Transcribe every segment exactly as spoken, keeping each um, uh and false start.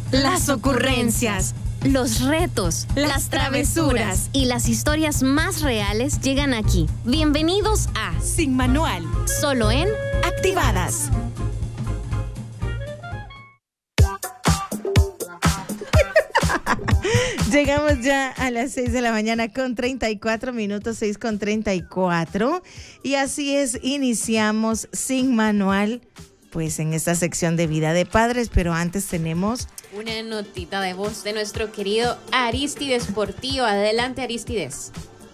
las ocurrencias, los retos, las, las travesuras y las historias más reales llegan aquí. Bienvenidos a Sin Manual, solo en Activadas. Llegamos ya a las seis de la mañana con treinta y cuatro minutos, seis con treinta y cuatro. Y así es, iniciamos Sin Manual, pues en esta sección de Vida de Padres, pero antes tenemos una notita de voz de nuestro querido Aristides Portillo. Adelante, Aristides.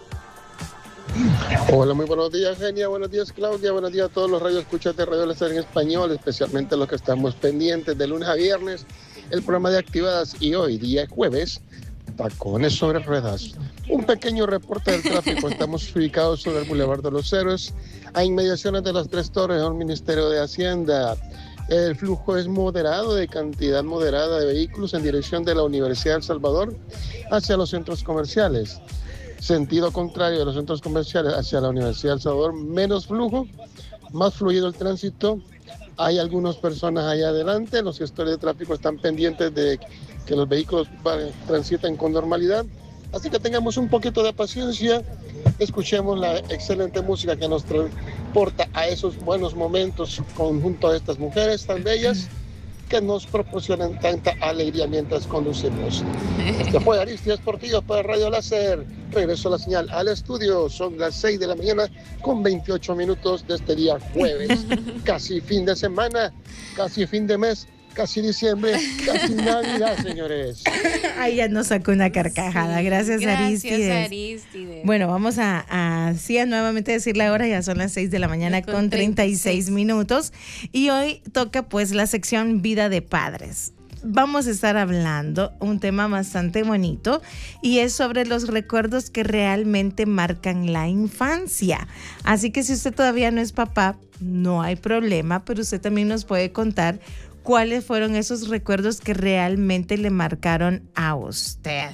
Hola, muy buenos días, Genia. Buenos días, Claudia. Buenos días a todos los radioescuchas de Radio Láser en español, especialmente los que estamos pendientes de lunes a viernes, el programa de Activadas. Y hoy, día jueves, tacones sobre ruedas. Un pequeño reporte del tráfico. Estamos ubicados sobre el Boulevard de los Héroes, a inmediaciones de las Tres Torres, al Ministerio de Hacienda. El flujo es moderado, de cantidad moderada de vehículos en dirección de la Universidad de El Salvador hacia los centros comerciales. Sentido contrario de los centros comerciales hacia la Universidad de El Salvador, menos flujo, más fluido el tránsito. Hay algunas personas allá adelante, los gestores de tráfico están pendientes de que los vehículos transiten con normalidad. Así que tengamos un poquito de paciencia, escuchemos la excelente música que nos transporta a esos buenos momentos junto a estas mujeres tan bellas que nos proporcionan tanta alegría mientras conducimos. Este fue Aristides Portillo para Radio Láser. Regreso a la señal al estudio. Son las seis de la mañana con veintiocho minutos de este día jueves. Casi fin de semana, casi fin de mes, casi diciembre, casi Navidad, señores. Ahí ya nos sacó una carcajada. Sí, gracias, gracias, Aristides. Aristides. Bueno, vamos a, a, sí, a nuevamente decir la hora. Ya son las seis de la mañana con, con treinta y seis minutos. Y hoy toca pues la sección Vida de Padres. Vamos a estar hablando un tema bastante bonito y es sobre los recuerdos que realmente marcan la infancia. Así que si usted todavía no es papá, no hay problema, pero usted también nos puede contar cuáles fueron esos recuerdos que realmente le marcaron a usted.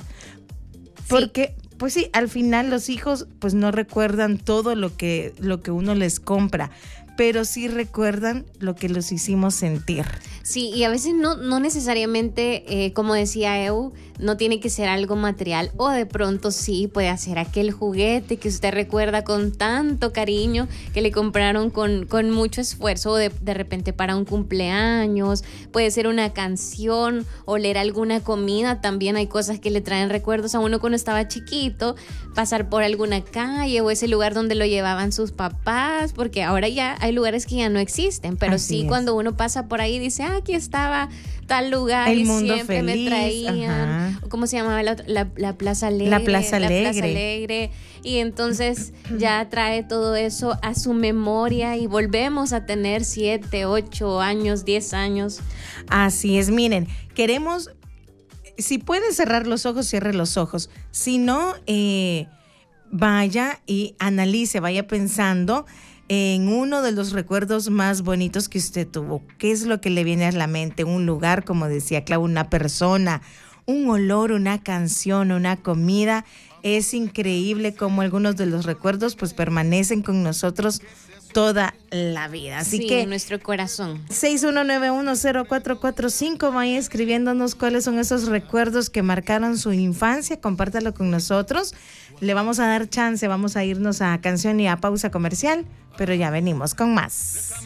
Porque, sí. pues sí, al final los hijos pues no recuerdan todo lo que, lo que uno les compra, pero sí recuerdan lo que los hicimos sentir. Sí, y a veces no, no necesariamente, eh, como decía Eu, no tiene que ser algo material, o de pronto sí puede ser aquel juguete que usted recuerda con tanto cariño, que le compraron con, con mucho esfuerzo, o de, de repente para un cumpleaños, puede ser una canción, o leer alguna comida. También hay cosas que le traen recuerdos a uno cuando estaba chiquito, pasar por alguna calle o ese lugar donde lo llevaban sus papás, porque ahora ya hay lugares que ya no existen, pero Así sí es. Cuando uno pasa por ahí dice, ah, aquí estaba tal lugar el y mundo siempre feliz, me traían, ¿cómo se llamaba? La, la, la Plaza Alegre. La Plaza Alegre. La Plaza Alegre. Y entonces ya trae todo eso a su memoria y volvemos a tener siete, ocho años, diez años. Así es, miren, queremos, si puede cerrar los ojos, cierre los ojos. Si no, eh, vaya y analice, vaya pensando en uno de los recuerdos más bonitos que usted tuvo. ¿Qué es lo que le viene a la mente? Un lugar, como decía Clau, una persona, un olor, una canción, una comida. Es increíble cómo algunos de los recuerdos pues permanecen con nosotros toda la vida. Así sí, que en nuestro corazón. seis uno nueve uno cero cuatro cuatro cinco, vaya escribiéndonos cuáles son esos recuerdos que marcaron su infancia. Compártalo con nosotros. Le vamos a dar chance, vamos a irnos a canción y a pausa comercial, pero ya venimos con más.